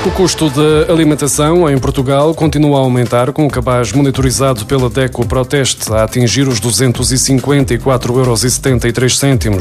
O custo da alimentação em Portugal continua a aumentar, com o cabaz monitorizado pela DECO Proteste a atingir os 254,73 €.